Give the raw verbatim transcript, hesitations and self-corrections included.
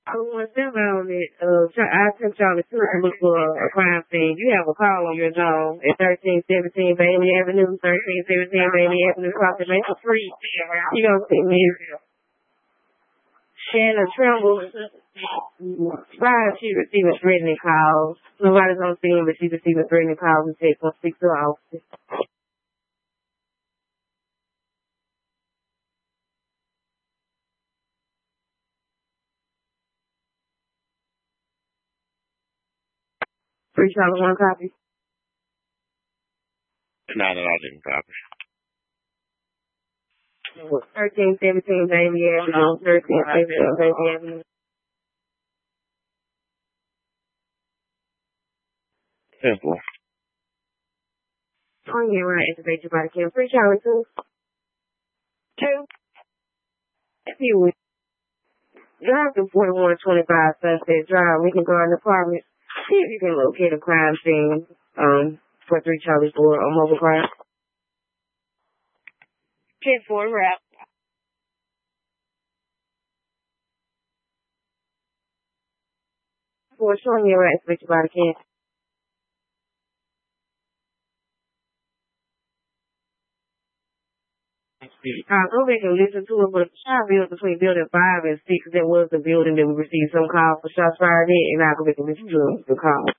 I want them on it. Uh, try- I sent y'all the tour to look for a crime scene. You have a call on your zone at thirteen seventeen Bailey Avenue, thirteen seventeen Bailey Avenue, Crossing Maple Street. You gonna see me. Shannon Trimble. Five, she receiving threatening calls. Nobody's on scene, but she's receiving threatening calls and text on six to officer. Three Charlie, one copy. No, no, I didn't copy. thirteen seventeen Bailey Avenue, thirteen seventeen Bailey Avenue. Simple. On your right, activate your body cam. Three Charlie, two. Two. If you would drive to forty-one twenty-five Sunset Drive, we can go in the apartment. See if you can locate a crime scene um, for three Charlie four on mobile crime. ten four wrap. For showing your right, activate your body cam. Uh, go back and listen to it, but the shot build between building five and six, that was the building that we received some calls for shots fired in, and I'll go back and listen to the call.